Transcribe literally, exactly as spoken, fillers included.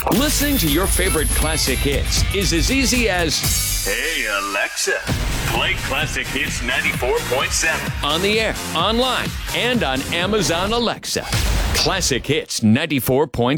Listening to your favorite classic hits is as easy as, "Hey, Alexa, play Classic Hits ninety-four point seven. On the air, online, and on Amazon Alexa. Classic Hits ninety-four point seven.